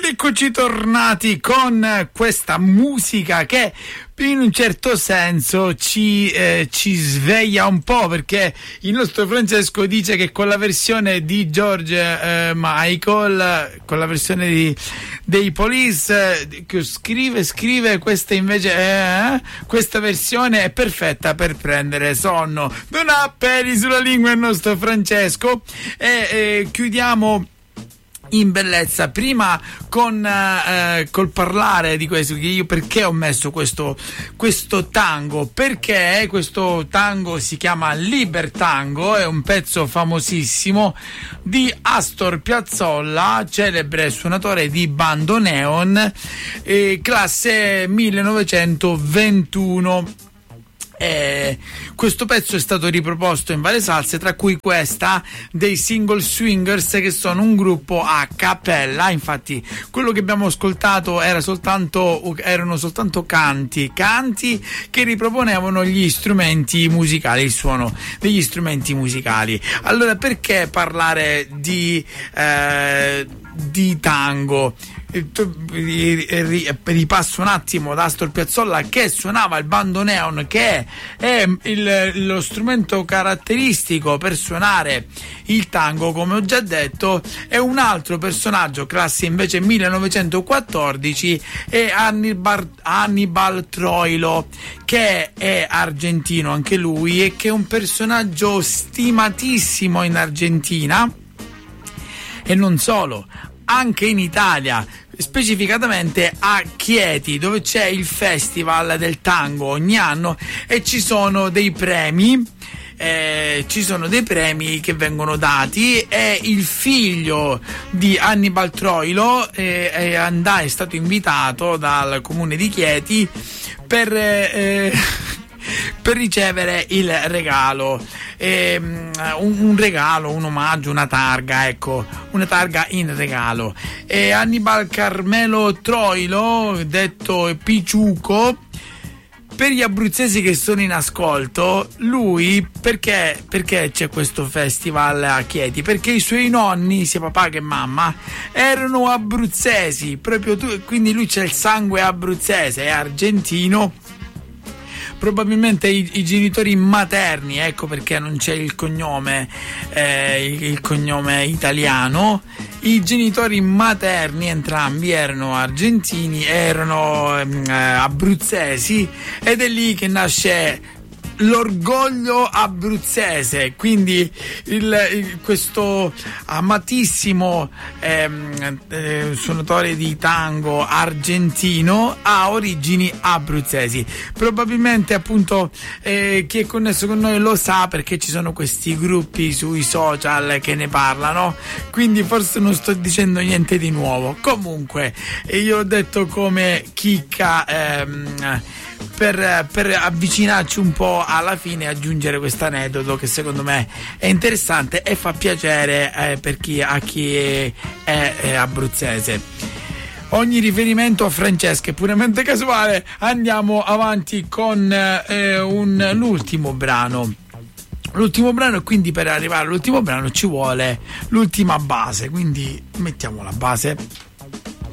Eccoci tornati con questa musica che in un certo senso ci sveglia un po', perché il nostro Francesco dice che con la versione di George Michael, con la versione dei Police, che scrive questa invece questa versione è perfetta per prendere sonno. Non ha peli sulla lingua il nostro Francesco. E chiudiamo in bellezza prima col parlare di questo, che io perché ho messo questo tango, perché questo tango si chiama Libertango, è un pezzo famosissimo di Astor Piazzolla, celebre suonatore di bandoneon, classe 1921. Questo pezzo è stato riproposto in varie salse, tra cui questa dei Single Swingers, che sono un gruppo a cappella. Infatti quello che abbiamo ascoltato erano soltanto canti che riproponevano gli strumenti musicali, il suono degli strumenti musicali. Allora, perché parlare di tango? Ripasso un attimo ad Astor Piazzolla, che suonava il bandoneon, che è lo strumento caratteristico per suonare il tango, come ho già detto. È un altro personaggio, classe invece 1914, è Hannibal Troilo, che è argentino anche lui, e che è un personaggio stimatissimo in Argentina e non solo, anche in Italia, specificatamente a Chieti, dove c'è il festival del tango ogni anno e ci sono dei premi. Che vengono dati, e il figlio di Hannibal Troilo è stato invitato dal comune di Chieti per ricevere il regalo, un regalo, un omaggio, una targa in regalo. Hannibal Carmelo Troilo, detto Piciuco per gli abruzzesi che sono in ascolto, lui perché c'è questo festival a Chieti? Perché i suoi nonni, sia papà che mamma, erano abruzzesi, quindi lui c'è il sangue abruzzese, è argentino. Probabilmente i genitori materni, ecco perché non c'è il cognome italiano. I genitori materni entrambi erano argentini, erano abruzzesi, ed è lì che nasce l'orgoglio abruzzese. Quindi questo amatissimo suonatore di tango argentino ha origini abruzzesi. Probabilmente appunto chi è connesso con noi lo sa, perché ci sono questi gruppi sui social che ne parlano, quindi forse non sto dicendo niente di nuovo. Comunque io ho detto come chicca per avvicinarci un po' alla fine, aggiungere questo aneddoto che secondo me è interessante e fa piacere a chi è abruzzese. Ogni riferimento a Francesca è puramente casuale. Andiamo avanti con l'ultimo brano. E quindi per arrivare all'ultimo brano ci vuole l'ultima base, quindi mettiamo la base.